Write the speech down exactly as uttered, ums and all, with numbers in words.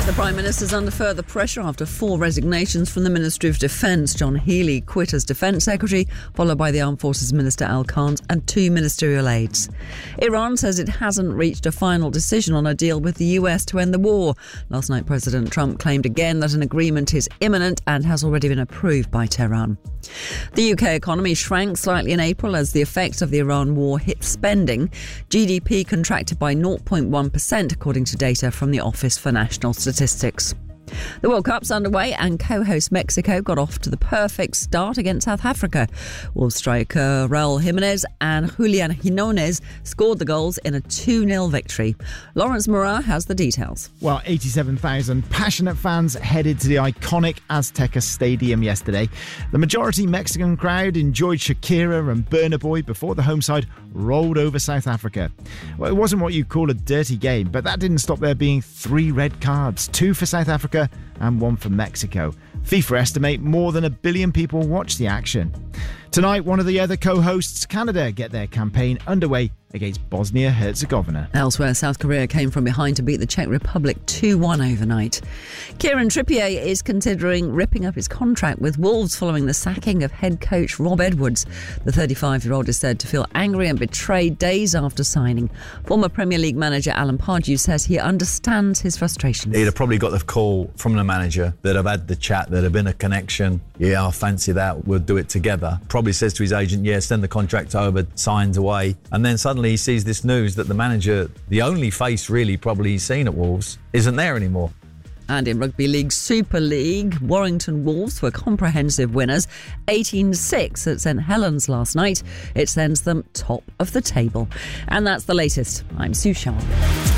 The Prime Minister's under further pressure after four resignations from the Ministry of Defence. John Healey quit as Defence Secretary, followed by the Armed Forces Minister Al Kant and two ministerial aides. Iran says it hasn't reached a final decision on a deal with the U S to end the war. Last night, President Trump claimed again that an agreement is imminent and has already been approved by Tehran. The U K economy shrank slightly in April as the effects of the Iran war hit spending. G D P contracted by zero point one percent, according to data from the Office for National Statistics. The World Cup's underway and co-host Mexico got off to the perfect start against South Africa. Wolves striker Raul Jimenez and Julian Quinones scored the goals in a two nil victory. Lawrence Morat has the details. Well, eighty-seven thousand passionate fans headed to the iconic Azteca Stadium yesterday. The majority Mexican crowd enjoyed Shakira and Burna Boy before the home side rolled over South Africa. Well, it wasn't what you'd call a dirty game, but that didn't stop there being three red cards, two for South Africa and one for Mexico. FIFA estimate more than a billion people watched the action. Tonight, one of the other co-hosts, Canada, get their campaign underway against Bosnia-Herzegovina. Elsewhere, South Korea came from behind to beat the Czech Republic two one overnight. Kieran Trippier is considering ripping up his contract with Wolves following the sacking of head coach Rob Edwards. The thirty-five-year-old is said to feel angry and betrayed days after signing. Former Premier League manager Alan Pardew says he understands his frustrations. He'd have probably got the call from the manager, that have had the chat, that have been a connection. Yeah, I fancy that, we'll do it together. Probably says to his agent, yeah, send the contract over, signs away. And then suddenly he sees this news that the manager, the only face really probably he's seen at Wolves, isn't there anymore. And in Rugby League Super League, Warrington Wolves were comprehensive winners, eighteen six at St Helens last night. It sends them top of the table. And that's the latest. I'm Sue Sharp.